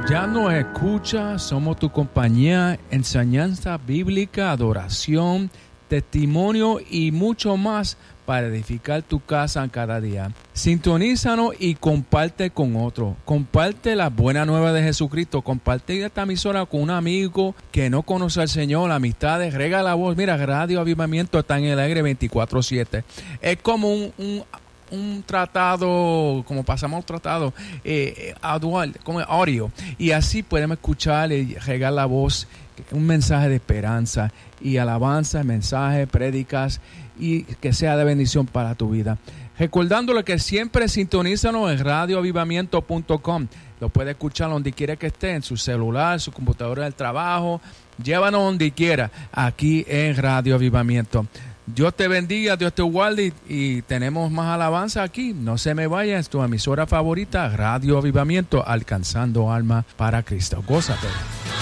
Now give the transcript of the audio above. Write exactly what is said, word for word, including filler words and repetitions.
Ya nos escucha, somos tu compañía, enseñanza bíblica, adoración, testimonio y mucho más para edificar tu casa cada día. Sintonízanos y comparte con otros. Comparte la buena nueva de Jesucristo. Comparte esta emisora con un amigo que no conoce al Señor, amistades. Rega la voz. Mira, Radio Avivamiento está en el aire veinticuatro siete. Es como un... un un tratado, como pasamos un tratado eh, audio, como audio, y así podemos escuchar y regar la voz, un mensaje de esperanza y alabanza, mensaje, prédicas, y que sea de bendición para tu vida. Recordándole que siempre sintonízanos en radio avivamiento punto com. Lo puede escuchar donde quiera que esté, en su celular, su computadora del trabajo. Llévanos donde quiera, aquí en Radio Avivamiento. Dios te bendiga, Dios te guarde y, y tenemos más alabanza aquí. No se me vaya, es tu emisora favorita, Radio Avivamiento, alcanzando alma para Cristo. Gózate.